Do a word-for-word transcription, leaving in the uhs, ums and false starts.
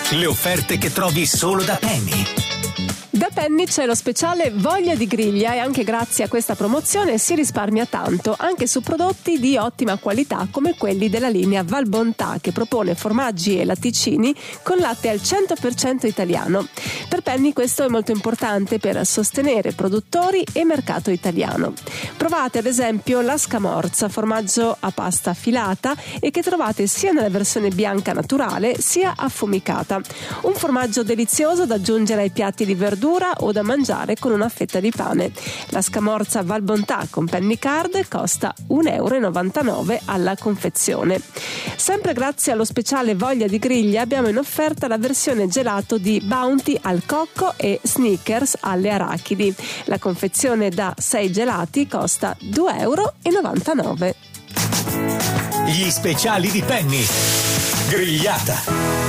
Le offerte che trovi solo da Penny. Da Penny c'è lo speciale Voglia di griglia e anche grazie a questa promozione si risparmia tanto, anche su prodotti di ottima qualità come quelli della linea Valbontà, che propone formaggi e latticini con latte al cento per cento italiano. Per Penny questo è molto importante per sostenere produttori e mercato italiano. Provate ad esempio la Scamorza, formaggio a pasta filata e che trovate sia nella versione bianca naturale sia affumicata. Un formaggio delizioso da aggiungere ai piatti di verdura o da mangiare con una fetta di pane. La Scamorza Valbontà con Penny Card costa un euro e novantanove alla confezione. Sempre grazie allo speciale Voglia di griglia abbiamo in offerta la versione gelato di Bounty al cocco e Snickers alle arachidi. La confezione da sei gelati costa due euro e novantanove. Gli speciali di Penny. Grigliata.